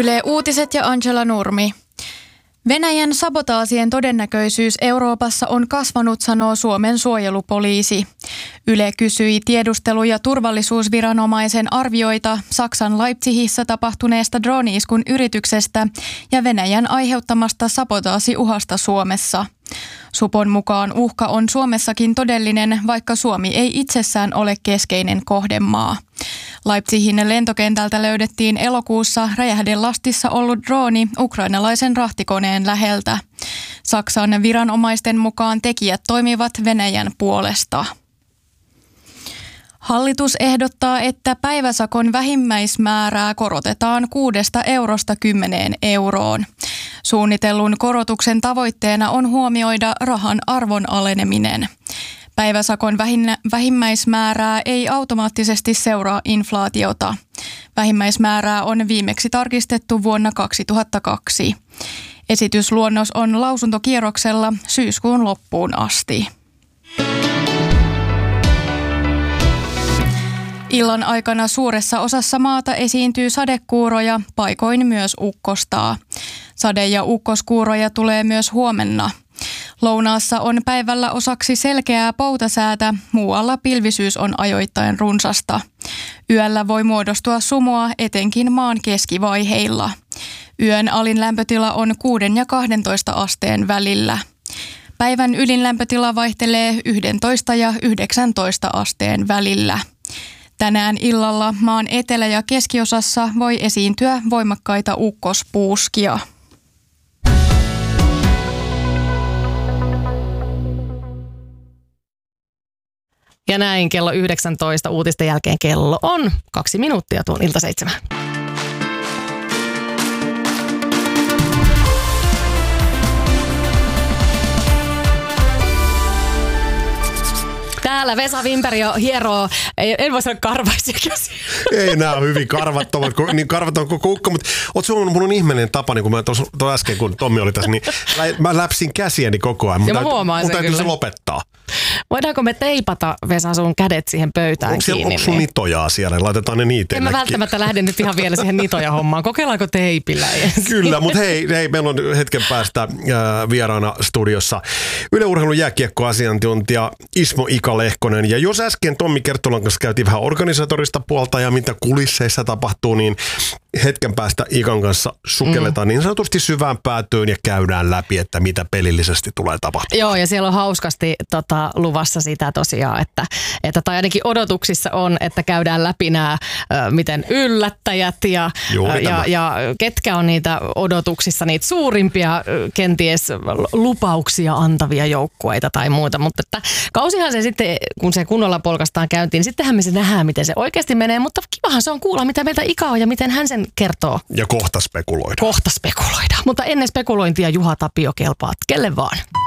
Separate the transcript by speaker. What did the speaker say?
Speaker 1: Yle Uutiset ja Angela Nurmi. Venäjän sabotaasien todennäköisyys Euroopassa on kasvanut, sanoo Suomen suojelupoliisi. Yle kysyi tiedustelu- ja turvallisuusviranomaisen arvioita Saksan Leipzigissä tapahtuneesta drone-iskun yrityksestä ja Venäjän aiheuttamasta sabotaasiuhasta Suomessa. Supon mukaan uhka on Suomessakin todellinen, vaikka Suomi ei itsessään ole keskeinen kohdemaa. Leipzigin lentokentältä löydettiin elokuussa räjähdelastissa ollut drooni ukrainalaisen rahtikoneen läheltä. Saksan viranomaisten mukaan tekijät toimivat Venäjän puolesta. Hallitus ehdottaa, että päiväsakon vähimmäismäärää korotetaan 6 eurosta 10 euroon. Suunnitellun korotuksen tavoitteena on huomioida rahan arvon aleneminen. Päiväsakon vähimmäismäärää ei automaattisesti seuraa inflaatiota. Vähimmäismäärää on viimeksi tarkistettu vuonna 2002. Esitysluonnos on lausuntokierroksella syyskuun loppuun asti. Illan aikana suuressa osassa maata esiintyy sadekuuroja, paikoin myös ukkostaa. Sade- ja ukkoskuuroja tulee myös huomenna. Lounaassa on päivällä osaksi selkeää poutasäätä, muualla pilvisyys on ajoittain runsasta. Yöllä voi muodostua sumua etenkin maan keskivaiheilla. Yön alin lämpötila on 6 ja 12 asteen välillä. Päivän ylin lämpötila vaihtelee 11 ja 19 asteen välillä. Tänään illalla maan etelä- ja keskiosassa voi esiintyä voimakkaita ukkospuuskia.
Speaker 2: Ja näin kello 19 uutisten jälkeen kello on 2 minuuttia tuon ilta 7. Täällä Vesa Wimperi jo hieroo, en voi sanoa karvaisia käsiä.
Speaker 3: Ei, nämä on hyvin karvattomat, niin karvaton koko ukko, mutta oot huomannut, mun on ihmeellinen tapa, niin kun mä tuossa äsken, kun Tommi oli tässä, niin mä läpsin käsiäni koko ajan. Mun täytyy se lopettaa.
Speaker 2: Voidaanko me teipata, Vesa, sun kädet siihen pöytään kiinni?
Speaker 3: Onko sun nitojaa siellä? Laitetaan ne niiteenäkin.
Speaker 2: En mä välttämättä lähde nyt ihan vielä siihen nitoja-hommaan. Kokeillaanko teipillä ensin?
Speaker 3: Kyllä, mutta hei, meillä on hetken päästä vieraana studiossa Yle Urheilun jääkiekkoasiantuntija Ismo Ika Lehkonen. Ja jos äsken Tommi Kerttulan kanssa käytiin vähän organisatorista puolta ja mitä kulisseissa tapahtuu, niin hetken päästä Ikan kanssa sukelletaan niin sanotusti syvään päätyyn ja käydään läpi, että mitä pelillisesti tulee tapahtumaan.
Speaker 2: Joo, ja siellä on hauskasti luvassa sitä tosiaan, että tai ainakin odotuksissa on, että käydään läpi nämä miten yllättäjät ja ketkä on niitä odotuksissa niitä suurimpia kenties lupauksia antavia joukkueita tai muuta. Mutta että kausihan se sitten, kun se kunnolla polkastaan käyntiin, niin sittenhän me se nähdään, miten se oikeasti menee, mutta kivahan se on kuulla, mitä meiltä Ika on ja miten hän sen kertoo.
Speaker 3: Ja kohta spekuloidaan.
Speaker 2: Mutta ennen spekulointia Juha Tapio kelpaat kelle vaan.